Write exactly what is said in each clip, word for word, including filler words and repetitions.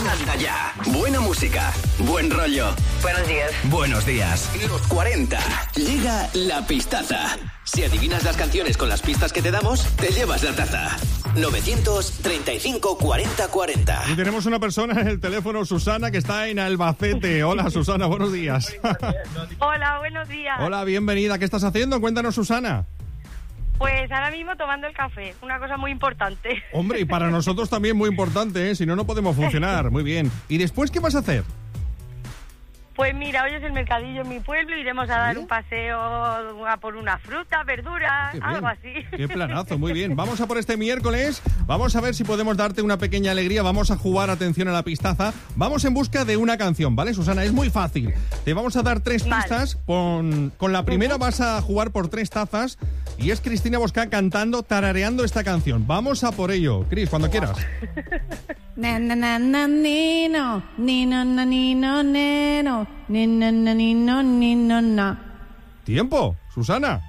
Anda ya. Buena música, buen rollo. Buenos días. Buenos días. Los cuarenta. Llega la pistaza. Si adivinas las canciones con las pistas que te damos, te llevas la taza. novecientos treinta y cinco cuarenta cuarenta. Y tenemos una persona en el teléfono, Susana, que está en Albacete. Hola, Susana, buenos días. Hola, buenos días. Hola, bienvenida. ¿Qué estás haciendo? Cuéntanos, Susana. Pues ahora mismo tomando el café, una cosa muy importante. Hombre, y para nosotros también muy importante, ¿eh? Si no, no podemos funcionar. Muy bien. ¿Y después qué vas a hacer? Pues mira, hoy es el mercadillo en mi pueblo, iremos a dar un paseo a por una fruta, verdura, algo así. Qué planazo, muy bien. Vamos a por este miércoles, vamos a ver si podemos darte una pequeña alegría, vamos a jugar, atención a la pistaza, vamos en busca de una canción, ¿vale, Susana? Es muy fácil. Te vamos a dar tres Vale. pistas, con, con la primera vas a jugar por tres tazas y es Cristina Bosca cantando, tarareando esta canción. Vamos a por ello, Cris, cuando quieras. Na na na na nino, nino na nino neno, nino na nino nino na. Tiempo, Susana.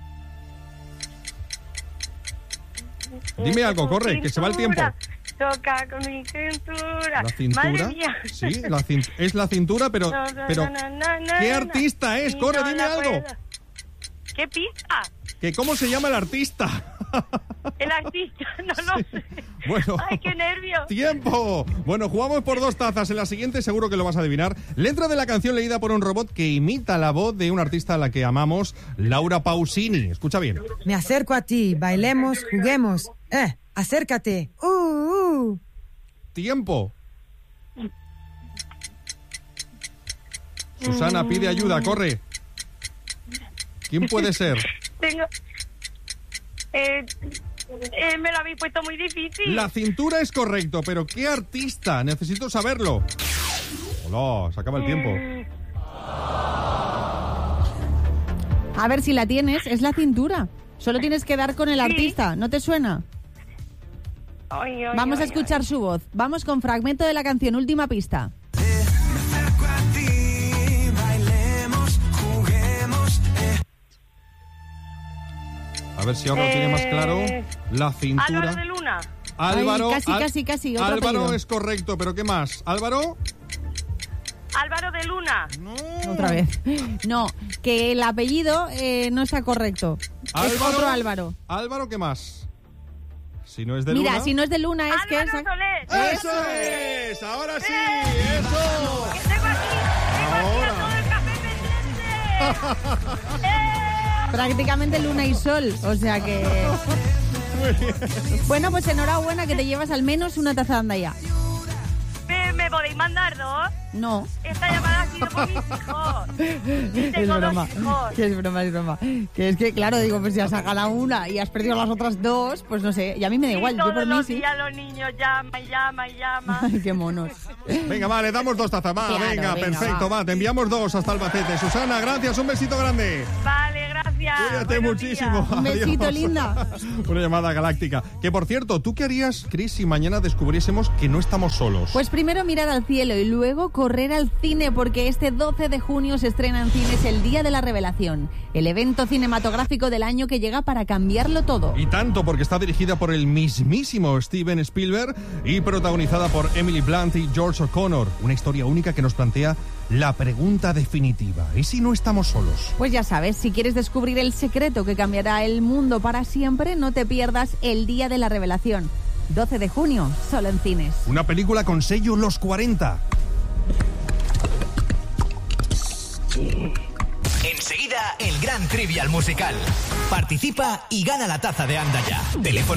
Dime algo, corre, que se va el tiempo. Toca con mi cintura. La cintura. Madre mía. Sí, la cin- es la cintura, pero, No, no, pero no, no, no, no, ¿qué no. artista es? Y Corre, no dime la algo. puedo. ¿Qué pista? ¿Que cómo se llama el artista? El artista, no lo sé. Bueno. Ay, qué nervios. ¡Tiempo! Bueno, jugamos por dos tazas. En la siguiente seguro que lo vas a adivinar. Letra de la canción leída por un robot que imita la voz de una artista a la que amamos, Laura Pausini. Escucha bien. Me acerco a ti, bailemos, juguemos. Eh, acércate. Uh, uh. ¡Tiempo! Susana pide ayuda, corre. ¿Quién puede ser? Tengo... Eh, eh, me lo habéis puesto muy difícil. La cintura es correcto, pero ¿qué artista? Necesito saberlo. Hola, se acaba el tiempo. A ver si la tienes, es la cintura. Solo tienes que dar con el Sí. artista, ¿no te suena? Ay, ay, Vamos a ay, escuchar su voz. Vamos con fragmento de la canción, última pista. A ver si ahora lo tiene más claro. La ay. cintura. Álvaro de Luna. Álvaro. Ay, casi, Al- casi, casi, otro Álvaro apellido. es correcto, pero ¿qué más? ¿Álvaro? Álvaro de Luna. No. Otra vez. No, que el apellido eh, no está correcto. Es otro Álvaro. ¿Álvaro qué más? Si no es de Mira, Luna. si no es de Luna es que... Álvaro es... Soler. ¡Eso es! ¡Ahora sí! ¡Eso! Que tengo aquí, tengo aquí Ahora. todo el café pendiente. ¡Eh! Prácticamente Luna y Sol, o sea que... Bueno, pues enhorabuena que te llevas al menos una taza de Andaya. ¿Me, ¿Me podéis mandar dos? No. Esta llamada ha sido por mis hijos. Es Tengo dos broma, hijos. que es broma, es broma. Que es que, claro, digo, pues si has ganado una y has perdido las otras dos, pues no sé, y a mí me da Y igual, yo todos por mí los sí. días los niños llaman y llaman y llaman. Ay, qué monos. Venga, va, le damos dos tazas. Va, Claro, venga, venga, perfecto, va. va. Te enviamos dos hasta Albacete. Susana, gracias, un besito grande. Vale, gracias. Cuídate Buenos muchísimo. días. Un besito, Adiós. linda. Una llamada galáctica. Que, por cierto, ¿tú qué harías, Chris, si mañana descubriésemos que no estamos solos? Pues primero mirar al cielo y luego correr al cine, porque este doce de junio se estrena en cines El Día de la Revelación, el evento cinematográfico del año que llega para cambiarlo todo. Y tanto, porque está dirigida por el mismísimo Steven Spielberg y protagonizada por Emily Blunt y George O'Connor. Una historia única que nos plantea la pregunta definitiva. ¿Y si no estamos solos? Pues ya sabes, si quieres descubrir el secreto que cambiará el mundo para siempre, no te pierdas El Día de la Revelación. doce de junio, solo en cines. Una película con sello Los cuarenta. Enseguida, el gran Trivial Musical. Participa y gana la taza de Anda Ya. Teléfono